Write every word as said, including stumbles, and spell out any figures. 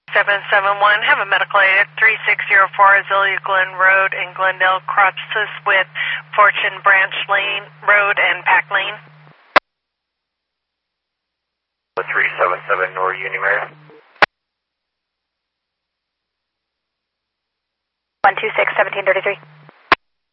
seven seven one, have a medical aid at three six zero four Azalea Glen Road in Glendale, crosses with Fortune Branch Lane Road and Pack Lane. three seven seven North Union Mary. one two six, seventeen thirty-three.